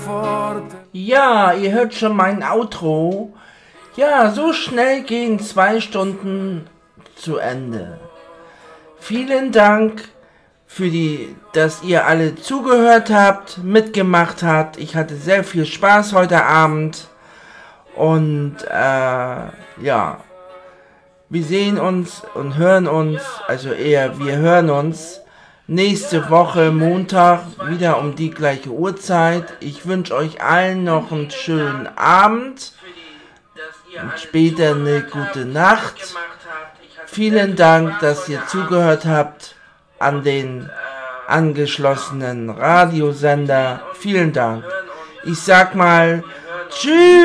Ja, ihr hört schon mein Outro. Ja, so schnell gehen 2 Stunden zu Ende. Vielen Dank dass ihr alle zugehört habt, mitgemacht habt. Ich hatte sehr viel Spaß heute Abend. Und ja, wir sehen uns und hören uns, also eher wir hören uns nächste Woche Montag wieder um die gleiche Uhrzeit. Ich wünsche euch allen noch einen schönen Abend und später eine gute Nacht. Vielen Dank, dass ihr zugehört habt an den angeschlossenen Radiosender. Vielen Dank. Ich sag mal tschüss.